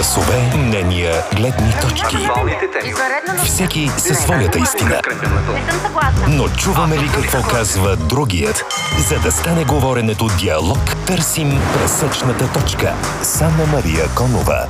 Гласове, мнения, гледни точки. Всеки със своята истина. Но чуваме ли какво казва другият? За да стане говоренето диалог, търсим пресечната точка. с Анна-Мария Конова.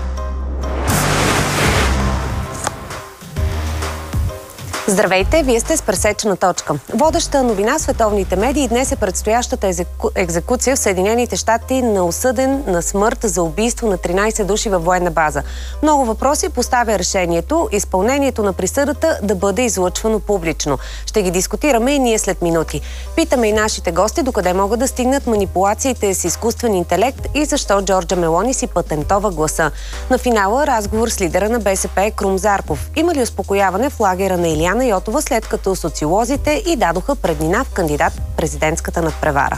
Здравейте, вие сте с пресечна точка. Водеща новина в световните медии днес е предстоящата екзекуция в Съединените щати на осъден на смърт за убийство на 13 души във военна база. Много въпроси поставя решението изпълнението на присъдата да бъде излъчвано публично. Ще ги дискутираме и ние след минути. Питаме и нашите гости докъде могат да стигнат манипулациите с изкуствен интелект и защо Джорджа Мелони си патентова гласа. На финала разговор с лидера на БСП Крум Зарков. Има ли успокояване в лагера на Илияна Йотова, след като социолозите и дадоха преднина в кандидат президентската надпревара?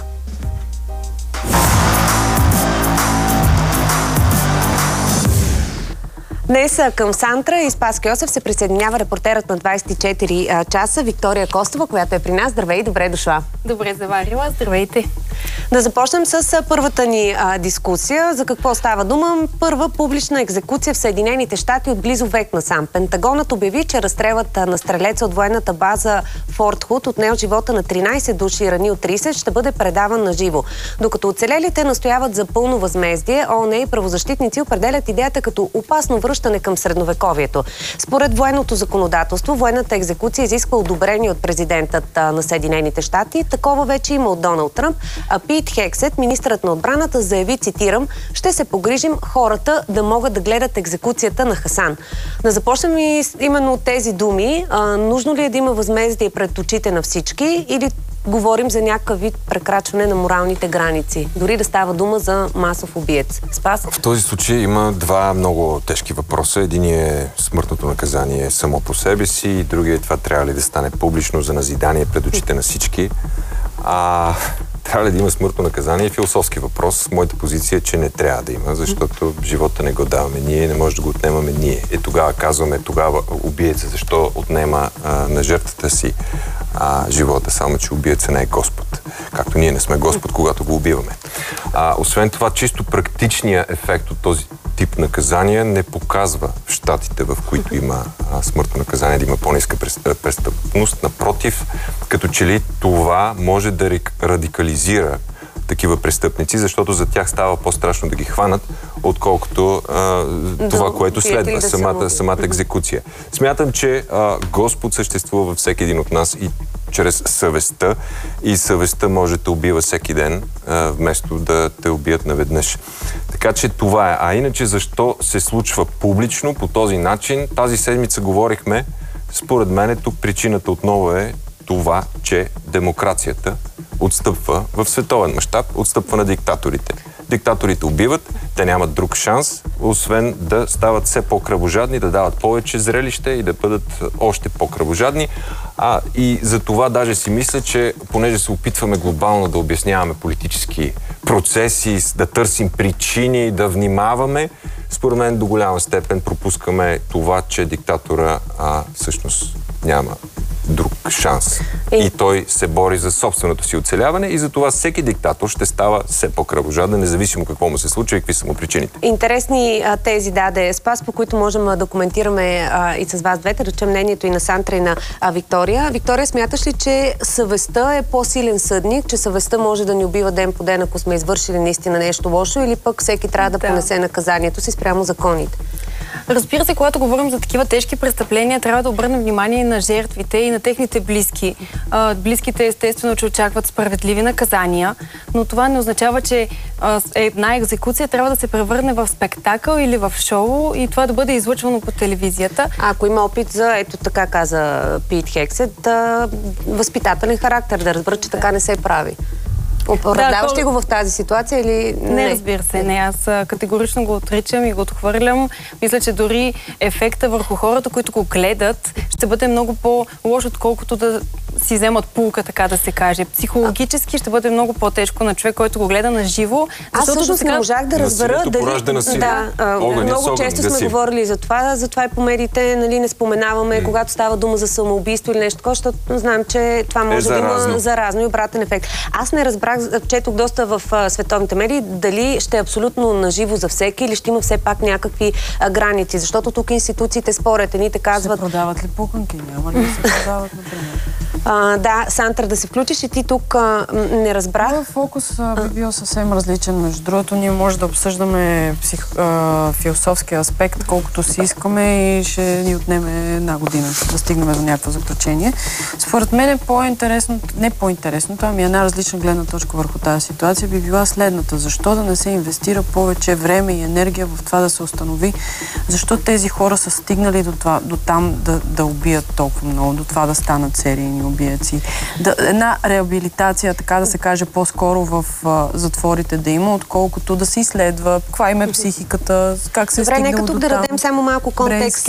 Днес към Сантра и Спаски Йосиф се присъединява репортерът на 24 часа Виктория Костова, която е при нас. Здравей, добре дошла. Добре заварила, здравейте. Да започнем с първата ни дискусия. За какво става дума? Първа публична екзекуция в Съединените щати от близо век насам. Пентагонът обяви, че разстрелът на стрелеца от военната база Форт Худ, отнел живота на 13 души и ранил 30, ще бъде предаван на живо. Докато оцелелите настояват за пълно възмездие, ООН и правозащитници определят идеята като опасно връщане към средновековието. Според военното законодателство, военната екзекуция изисква одобрение от президентът на Съединените щати. Такова вече има от Доналд Тръмп. А Пит Хексет, министърът на отбраната, заяви, цитирам: "Ще се погрижим хората да могат да гледат екзекуцията на Хасан." Да започнем и именно от тези думи. Нужно ли е да има възмездие пред очите на всички или говорим за някакъв вид прекрачване на моралните граници? Дори да става дума за масов убиец. Спас? В този случай има два много тежки въпроса. Единият е смъртното наказание само по себе си и другият е това трябва ли да стане публично за назидание пред очите на всички. Трябва ли да има смъртно наказание? Философски въпрос. Моята позиция е, че не трябва да има, защото живота не го даваме ние, не може да го отнемаме ние. Тогава казваме, убиеца защо отнема на жертвата си живота, само че убиеца не е Господ. Както ние не сме Господ, когато го убиваме. Освен това, чисто практичният ефект от този тип наказания не показва в щатите, в които има смъртно наказание, да има по-ниска престъпност. Напротив, като че ли това може да радикализира такива престъпници, защото за тях става по-страшно да ги хванат, отколкото това, което следва, самата екзекуция. Смятам, че Господ съществува във всеки един от нас и чрез съвестта, и съвестта може да те убива всеки ден, вместо да те убият наведнъж. Така че това е. А иначе защо се случва публично по този начин? Тази седмица говорихме, според мен тук причината отново е това, че демокрацията отстъпва в световен мащаб, отстъпва на диктаторите. Диктаторите убиват, те нямат друг шанс, освен да стават все по-кръвожадни, да дават повече зрелище и да бъдат още по-кръвожадни. И за това даже си мисля, че понеже се опитваме глобално да обясняваме политически процеси, да търсим причини, да внимаваме, според мен до голяма степен пропускаме това, че диктатора всъщност няма друг шанс. И той се бори за собственото си оцеляване и за това всеки диктатор ще става все по-кръвожаден, независимо какво му се случва и какви са му причините. Интересни тези даде, Спас, по които можем да коментираме и с вас двете, да чуем мнението и на Сантра и на Виктория. Виктория, смяташ ли, че съвестта е по-силен съдник, че съвестта може да ни убива ден по ден, ако сме извършили наистина нещо лошо, или пък всеки трябва да понесе наказанието си спрямо законите? Разбира се, когато говорим за такива тежки престъпления, трябва да обърнем внимание на жертвите и на техните близки. Близките естествено, че очакват справедливи наказания, но това не означава, че една екзекуция трябва да се превърне в спектакъл или в шоу и това да бъде излъчвано по телевизията. Ако има опит за, ето така каза Пит Хексет, възпитателен характер, да разберат, че така не се прави. Оправдаваш ли го в тази ситуация или не? Не, разбира се, не. Аз категорично го отричам и го отхвърлям. Мисля, че дори ефекта върху хората, които го гледат, ще бъде много по-лош, отколкото да си вземат пулка, така да се каже. Психологически ще бъде много по-тежко на човек, който го гледа на живо. Аз всъщност не можах да разбера дали... Много често сме говорили за това, затова и по медиите не споменаваме, когато става дума за самоубийство или нещо такова, защото знаем, че това може да има заразно и обратен ефект. Аз не разбрах, четох доста в световните медии, дали ще е абсолютно наживо за всеки или ще има все пак някакви граници, защото тук институциите спорят, едните казват... Се продават ли пуканки? Няма ли да се продават, например? Да, Сантра, да се включиш и ти тук не разбрах. Фокус би бил съвсем различен. Между другото, ние може да обсъждаме философския аспект, колкото си искаме и ще ни отнеме една година да стигнем до някакво заключение. Според мен е по-интересното, не по-интересното, ами една различна гледна точка върху тази ситуация би била следната. Защо да не се инвестира повече време и енергия в това да се установи? Защо тези хора са стигнали до там да убият толкова много, до това да станат серийни убиеци? Една реабилитация, така да се каже, по-скоро в затворите да има, отколкото да се изследва каква им е психиката, как се е стигнало до там. Добре, нека тук да дадем само малко контекст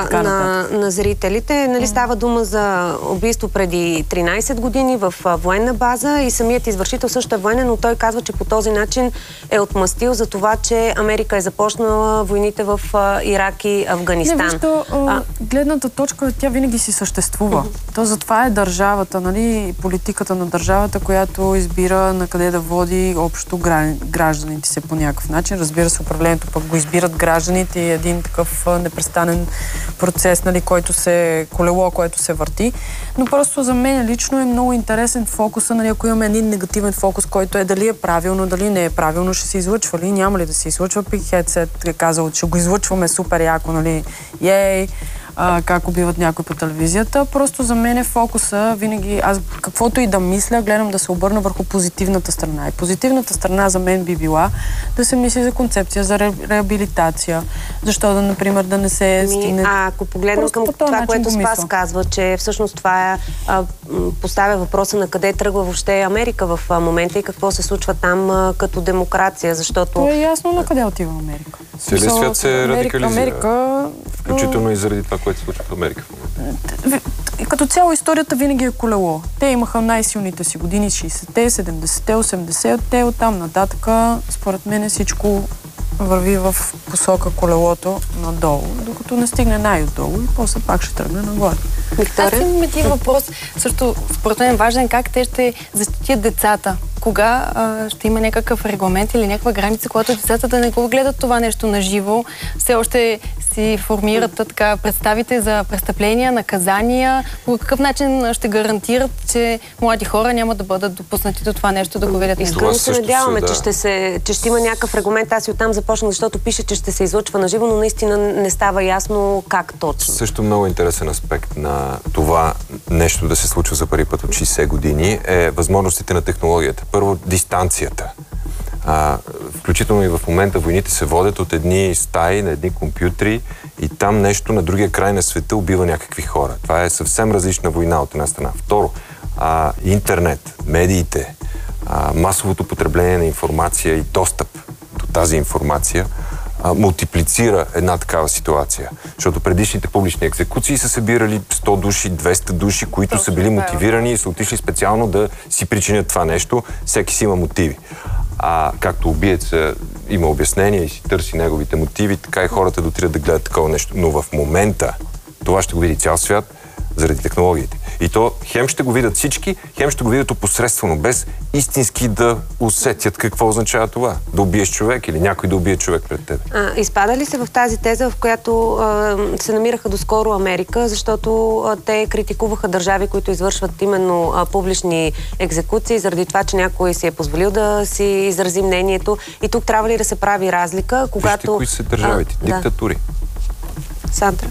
на зрителите. Става дума за убийство преди 13 години в военна база и самият извършител също е военен, но той казва, че по този начин е отмъстил за това, че Америка е започнала войните в Ирак и Афганистан. Гледната точка, тя винаги си съществува. То затова е държавата, нали, политиката на държавата, която избира на къде да води общо гражданите се по някакъв начин. Разбира се, управлението пък го избират гражданите и един такъв непрестанен процес, нали, колело, което се върти. Но просто за мен лично е много интересен фокуса, нали, ако имаме един негативен фокус, който е дали е правилно, дали не е правилно, ще се излъчва ли, няма ли да се излъчва. Пик Хедсет е казал, че го излъчваме супер яко, нали, ей, как убиват някой по телевизията. Просто за мен е фокуса винаги, аз каквото и да мисля, гледам да се обърна върху позитивната страна. И позитивната страна за мен би била да се мисли за концепция за реабилитация. Защо, например, да не се стигне... Ако погледнем към това, което Спас казва, че всъщност това поставя въпроса на къде тръгва въобще Америка в момента и какво се случва там като демокрация, защото... То е ясно на къде отива Америка. Целият свят се радикализира. Включително и заради това, което се случва в Америка в момента. Като цяло историята винаги е колело. Те имаха най-силните си години, 60-те, 70-те, 80-те, оттам нататък, според мен всичко върви в посока колелото надолу, докато не стигне най-отдолу и после пак ще тръгне нагоре. Аз имам един въпрос, също според мен важен, как те ще защитят децата. Кога ще има някакъв регламент или някаква граница, когато децата да не го гледат това нещо на живо, все още си формират така представите за престъпления, наказания, по какъв начин ще гарантират, че млади хора няма да бъдат допуснати до това нещо да го видят. Искрено се надяваме, че ще има някакъв регламент. Аз и оттам започнах, защото пише, че ще се излъчва на живо, но наистина не става ясно как точно. Също много интересен аспект на това нещо да се случва за първи път от 60 години е възможностите на технологията. Първо, дистанцията. Включително и в момента войните се водят от едни стаи на едни компютри и там нещо на другия край на света убива някакви хора. Това е съвсем различна война от една страна. Второ, интернет, медиите, масовото потребление на информация и достъп до тази информация мултиплицира една такава ситуация. Защото предишните публични екзекуции са събирали 100 души, 200 души, които са били мотивирани и са отишли специално да си причинят това нещо. Всеки си има мотиви. Както убиеца има обяснение и си търси неговите мотиви, така и хората да отидат да гледат такова нещо. Но в момента това ще го види цял свят заради технологиите. И то хем ще го видят всички, хем ще го видят опосредствено, без истински да усетят какво означава това. Да убиеш човек или някой да убие човек пред теб. Изпада ли се в тази теза, в която се намираха доскоро Америка, защото те критикуваха държави, които извършват именно публични екзекуции, заради това, че някой си е позволил да си изрази мнението. И тук трябва ли да се прави разлика, когато... Вижте кои са държавите. Диктатури. Сандра.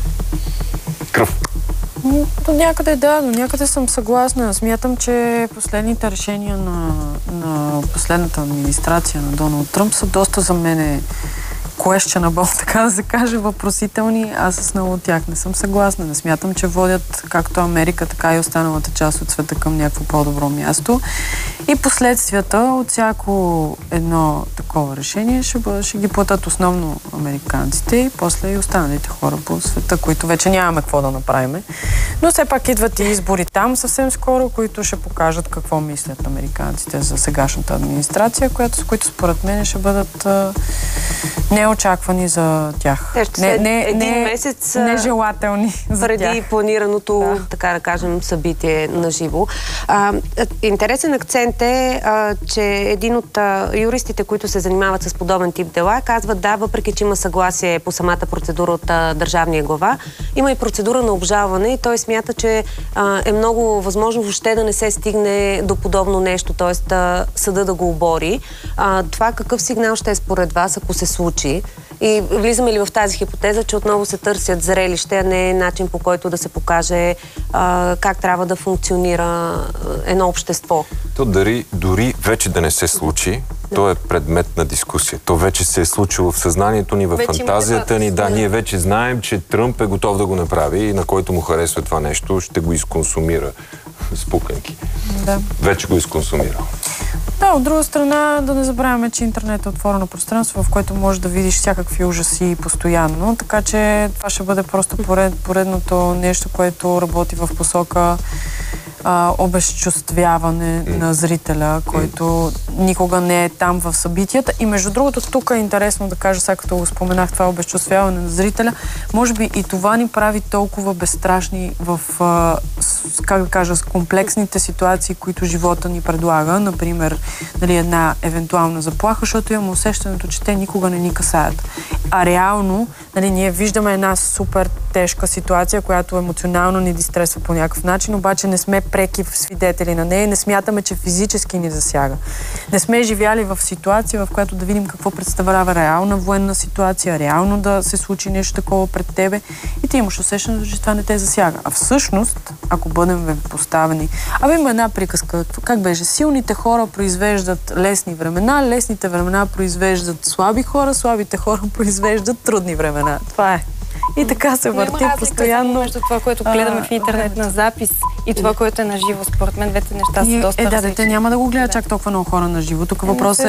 Кръв. До някъде да, но някъде съм съгласна. Смятам, че последните решения на последната администрация на Доналд Тръмп са доста за мене questionable, така да се каже, въпросителни. Аз с много от тях не съм съгласна. Не смятам, че водят както Америка, така и останалата част от света към някакво по-добро място. И последствията от всяко едно такова решение ще ги платят основно американците и после и останалите хора по света, които вече нямаме какво да направим. Но все пак идват и избори там съвсем скоро, които ще покажат какво мислят американците за сегашната администрация, които според мен ще бъдат неочаквани за тях. Те ще един месец нежелателни за преди тях. Планираното, така да кажем, събитие на живо. Интересен акцент е, че един от юристите, които се занимават с подобен тип дела, казват да, въпреки че има съгласие по самата процедура от държавния глава, има и процедура на обжалване и той смята, че е много възможно въобще да не се стигне до подобно нещо, т.е. съда да го обори. Това какъв сигнал ще е според вас, ако се случи? И влизаме ли в тази хипотеза, че отново се търсят зрелище, а не начин по който да се покаже как трябва да функционира едно общество? То дори вече да не се случи, то е предмет на дискусия. То вече се е случило в съзнанието ни, в фантазията ни. Да, ние вече знаем, че Тръмп е готов да го направи и на който му харесва това нещо, ще го изконсумира с пуканки. Да. Вече го изконсумира. Да, от друга страна, да не забравяме, че интернет е отворено пространство, в което можеш да видиш всякакви ужаси постоянно, така че това ще бъде просто поредното нещо, което работи в посока обезчувствяване на зрителя, който никога не е там в събитията. И между другото, тук е интересно да кажа, сега като го споменах, това обезчувствяване на зрителя, може би и това ни прави толкова безстрашни в, как да кажа, с комплексните ситуации, които живота ни предлага. Например, нали, една евентуална заплаха, защото имам усещането, че те никога не ни касаят. А реално, нали, ние виждаме една супер тежка ситуация, която емоционално ни дистресва по някакъв начин, обаче не сме преки свидетели на нея и не смятаме, че физически ни засяга. Не сме живяли в ситуация, в която да видим какво представлява реална военна ситуация, реално да се случи нещо такова пред тебе и ти имаш усещането, че това не те засяга. А всъщност, ако бъдем поставени... има една приказка. Как беше? Силните хора произвеждат лесни времена, лесните времена произвеждат слаби хора, слабите хора произвеждат трудни времена. Това е. И така се върти постоянно. Между това, което гледаме в интернет на запис и това, което е на живо. Според мен двете неща са доста различни. Те няма да го гледат чак толкова много хора на живо. Тук въпросът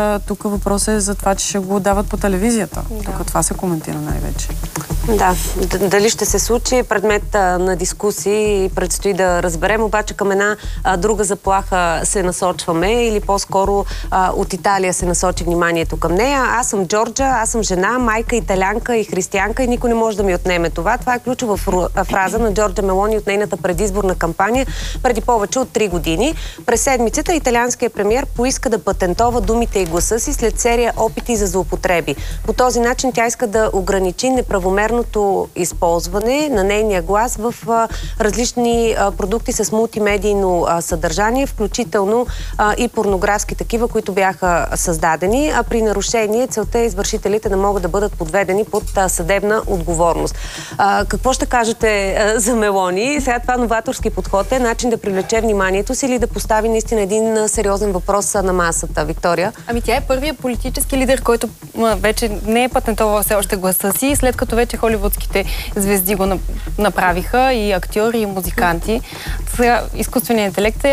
е за това, че ще го дават по телевизията. Тук това се коментира най-вече. Да, дали ще се случи, предмет на дискусии и предстои да разберем, обаче към една друга заплаха се насочваме или по-скоро от Италия се насочи вниманието към нея. Аз съм Джорджа, аз съм жена, майка, италянка и християнка и никой не може да ми отнеме това. Това е ключова фраза на Джорджа Мелони от нейната предизборна кампания преди повече от 3 години. През седмицата италианският премиер поиска да патентова думите и гласа си след серия опити за злоупотреби. По този начин тя иска да ограничи неправомерното използване на нейния глас в различни продукти с мултимедийно съдържание, включително и порнографски такива, които бяха създадени. А при нарушение целта е извършителите да могат да бъдат подведени под съдебна отговорност. Какво ще кажете за Мелони? Сега това новаторски подход е начин да привлече вниманието си или да постави наистина един сериозен въпрос на масата. Виктория? Тя е първият политически лидер, който вече не е патентовал все още гласа си, след като вече холивудските звезди го направиха, и актьори, и музиканти. Сега изкуственият интелект е